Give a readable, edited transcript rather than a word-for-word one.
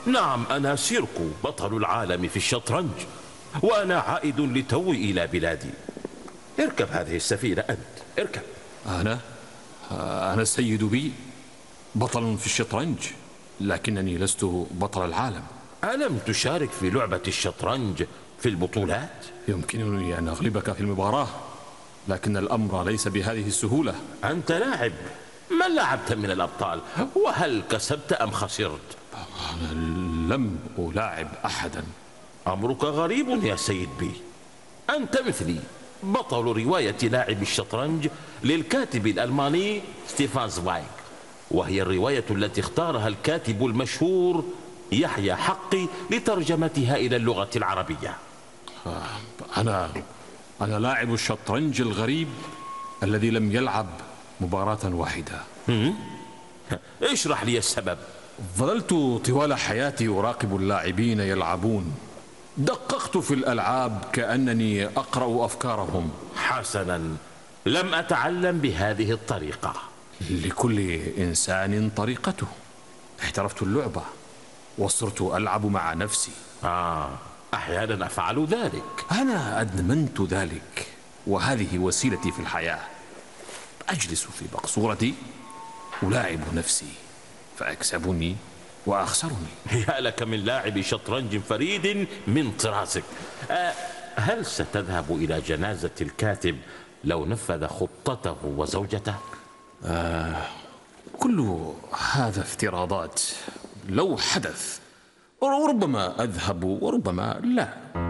نعم، أنا سيركو بطل العالم في الشطرنج، وأنا عائد لتوي إلى بلادي. اركب هذه السفينة أنت، اركب. أنا؟ أنا السيد بي بطل في الشطرنج، لكنني لست بطل العالم. ألم تشارك في لعبة الشطرنج في البطولات؟ يمكنني أن أغلبك في المباراة، لكن الأمر ليس بهذه السهولة. أنت لاعب، من لعبت من الأبطال؟ وهل كسبت أم خسرت؟ أنا لم ألاعب أحدا. أمرك غريب يا سيد بي. أنت مثلي بطل رواية لاعب الشطرنج للكاتب الألماني ستيفان زوايغ، وهي الرواية التي اختارها الكاتب المشهور يحيى حقي لترجمتها إلى اللغة العربية. أنا لاعب الشطرنج الغريب الذي لم يلعب مباراة واحدة. اشرح لي السبب. ظللت طوال حياتي أراقب اللاعبين يلعبون، دققت في الألعاب كأنني أقرأ أفكارهم. حسنا، لم أتعلم بهذه الطريقة. لكل إنسان طريقته. احترفت اللعبة وصرت ألعب مع نفسي. أحيانا أفعل ذلك. أنا أدمنت ذلك، وهذه وسيلتي في الحياة. أجلس في مقصورتي ألاعب نفسي، فأكسبني وأخسرني. يا لك من لاعب شطرنج فريد من طرازك. هل ستذهب إلى جنازة الكاتب لو نفذ خطته وزوجته؟ كل هذا افتراضات. لو حدث ربما أذهب وربما لا.